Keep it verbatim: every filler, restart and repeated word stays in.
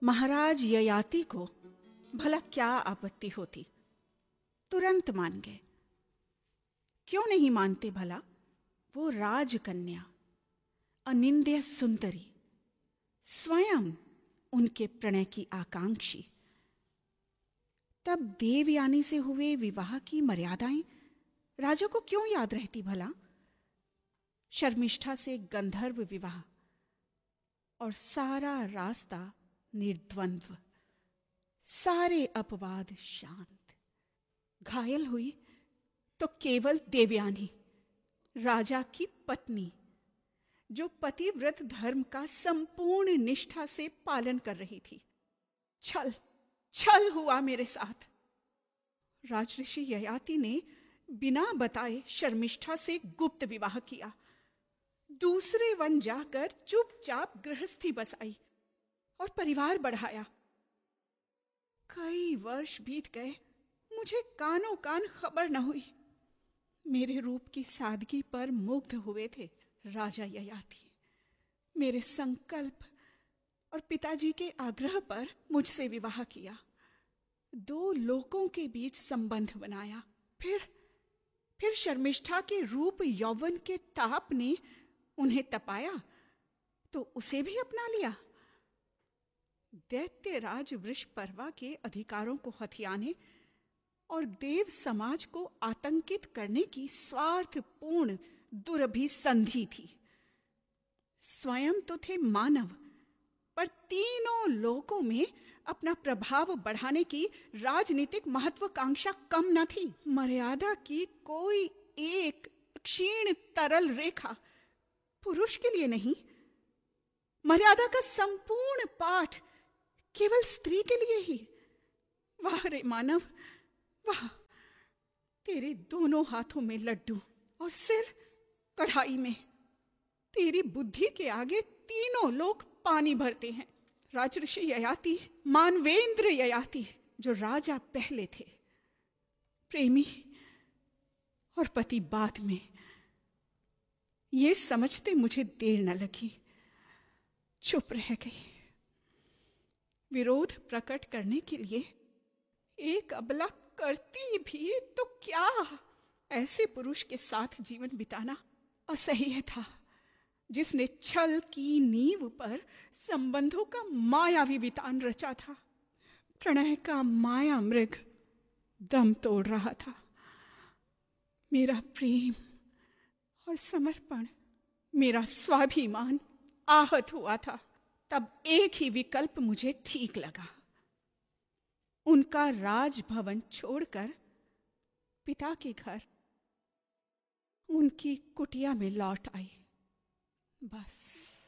महाराज ययाति को भला क्या आपत्ति होती, तुरंत मान गए। क्यों नहीं मानते भला? वो राजकन्या, अनिंद्य सुंदरी, स्वयं उनके प्रणय की आकांक्षी। तब देवयानी से हुए विवाह की मर्यादाएं राजा को क्यों याद रहती भला? शर्मिष्ठा से गंधर्व विवाह और सारा रास्ता निर्द्वंद्व, सारे अपवाद शांत। घायल हुई तो केवल देवयानी, राजा की पत्नी, जो पतिव्रत धर्म का संपूर्ण निष्ठा से पालन कर रही थी। छल छल हुआ मेरे साथ। राजऋषि ययाति ने बिना बताए शर्मिष्ठा से गुप्त विवाह किया। दूसरे वन जाकर चुपचाप गृहस्थी बसाई और परिवार बढ़ाया। कई वर्ष बीत गए, मुझे कानों कान खबर न हुई। मेरे रूप की सादगी पर मुग्ध हुए थे राजा ययाति। मेरे संकल्प और पिताजी के आग्रह पर मुझसे विवाह किया। दो लोकों के बीच संबंध बनाया। फिर फिर शर्मिष्ठा के रूप यौवन के ताप ने उन्हें तपाया तो उसे भी अपना लिया। दैत्यराज वृषपर्वा के अधिकारों को हथियाने और देव समाज को आतंकित करने की स्वार्थपूर्ण दुरभिसंधि थी। स्वयं तो थे मानव, पर तीनों लोकों में अपना प्रभाव बढ़ाने की राजनीतिक महत्वाकांक्षा कम न थी। मर्यादा की कोई एक क्षीण तरल रेखा पुरुष के लिए नहीं, मर्यादा का संपूर्ण पाठ केवल स्त्री के लिए ही। वाह रे मानव, वाह! तेरे दोनों हाथों में लड्डू और सिर कढ़ाई में। तेरी बुद्धि के आगे तीनों लोग पानी भरते हैं। राजऋषि ययाति, मानवेंद्र ययाति, जो राजा पहले थे, प्रेमी और पति बाद में। ये समझते मुझे देर न लगी, चुप रह गई। विरोध प्रकट करने के लिए एक अबला करती भी तो क्या, ऐसे पुरुष के साथ जीवन बिताना असह्य था, जिसने छल की नींव पर संबंधों का मायावी वितान रचा था। प्रणय का माया मृग दम तोड़ रहा था। मेरा प्रेम और समर्पण, मेरा स्वाभिमान आहत हुआ था। तब एक ही विकल्प मुझे ठीक लगा। उनका राजभवन छोड़कर पिता के घर, उनकी कुटिया में लौट आई। बस।